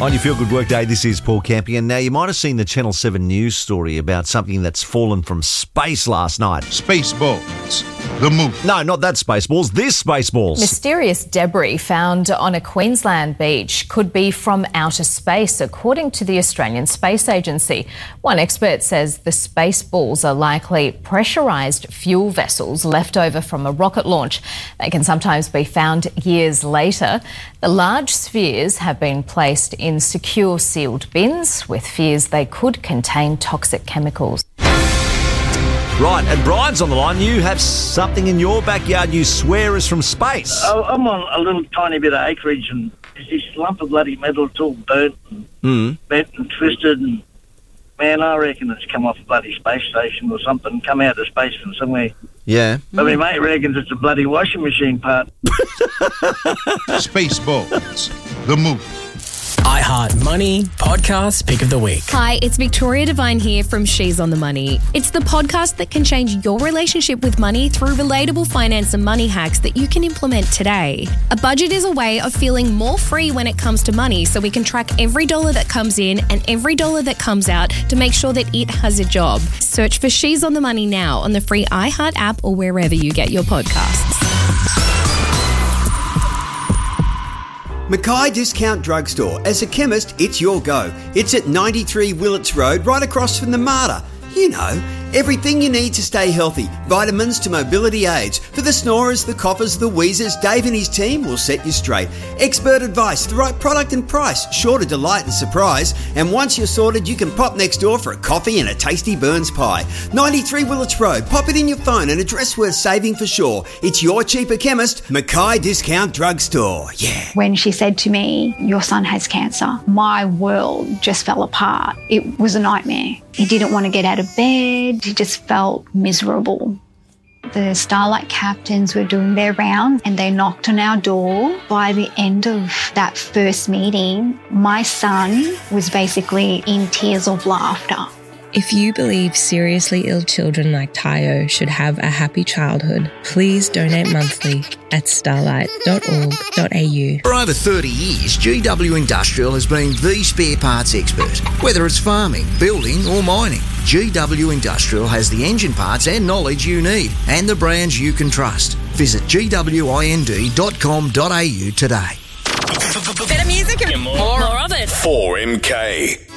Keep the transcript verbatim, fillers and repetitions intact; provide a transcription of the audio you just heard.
On your Feel Good Work Day, this is Paul Campion. Now, you might have seen the Channel seven News story about something that's fallen from space last night. Spaceballs, the movie. No, not that Spaceballs, this Spaceballs. Mysterious debris found on a Queensland beach could be from outer space, according to the Australian Space Agency. One expert says the Spaceballs are likely pressurised fuel vessels left over from a rocket launch. They can sometimes be found years later. The large spheres have been placed in secure sealed bins with fears they could contain toxic chemicals. Right, and Brian's on the line. You have something in your backyard you swear is from space. Oh, I'm on a little tiny bit of acreage, and there's this lump of bloody metal. It's all burnt and Mm. bent and twisted, and man, I reckon it's come off a bloody space station or something, come out of space from somewhere. Yeah. But my mate reckons it's a bloody washing machine part. Spaceballs, the movie. iHeart Money Podcast Pick of the Week. Hi, it's Victoria Devine here from She's on the Money. It's the podcast that can change your relationship with money through relatable finance and money hacks that you can implement today. A budget is a way of feeling more free when it comes to money, so we can track every dollar that comes in and every dollar that comes out to make sure that it has a job. Search for She's on the Money now on the free iHeart app or wherever you get your podcasts. Mackay Discount Drugstore. As a chemist, it's your go. It's at ninety-three Willits Road, right across from the MARTA. You know, everything you need to stay healthy. Vitamins to mobility aids. For the snorers, the coughers, the wheezers, Dave and his team will set you straight. Expert advice, the right product and price, sure to delight and surprise. And once you're sorted, you can pop next door for a coffee and a tasty Burns pie. ninety-three Willits Road. Pop it in your phone, an address worth saving for sure. It's your cheaper chemist, Mackay Discount Drugstore. Yeah. When she said to me, your son has cancer, my world just fell apart. It was a nightmare. He didn't want to get out of bed. He just felt miserable. The Starlight captains were doing their rounds and they knocked on our door. By the end of that first meeting, my son was basically in tears of laughter. If you believe seriously ill children like Tayo should have a happy childhood, please donate monthly at starlight dot org dot a u. For over thirty years, G W Industrial has been the spare parts expert. Whether it's farming, building or mining, G W Industrial has the engine parts and knowledge you need and the brands you can trust. Visit g w i n d dot com dot a u today. Better music and more, more of it. four M K.